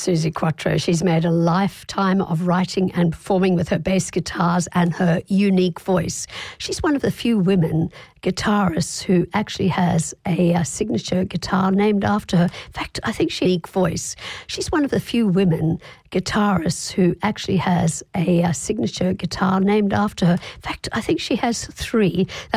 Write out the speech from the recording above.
Suzi Quatro. She's made a lifetime of writing and performing with her bass guitars and her unique voice. She's one of the few women guitarists who actually has a signature guitar named after her. In fact, I think she has a unique voice. She's one of the few women guitarists who actually has a signature guitar named after her. In fact, I think she has three.